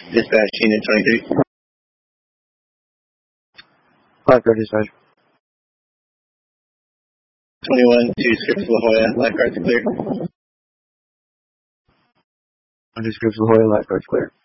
Dispatch Unit 23. Lifeguard dispatch. 21 to Scripps La Jolla. Lifeguards clear. 1 to Scripps La Jolla. Lifeguards clear.